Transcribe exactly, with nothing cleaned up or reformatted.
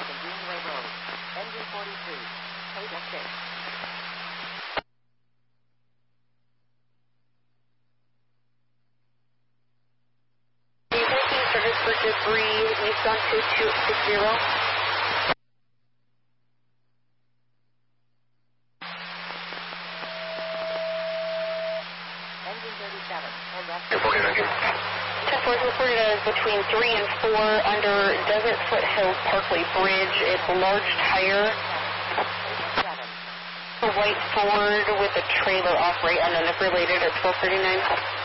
American Greenway Road. Engine forty-three. Data six. Service for debris, Nissan two two six zero. Engine thirty-seven. ten four reported as between three and four under Desert Foothills Parkway Bridge. It's a large tire. A white Ford with a trailer off right unknown if related at twelve thirty-nine.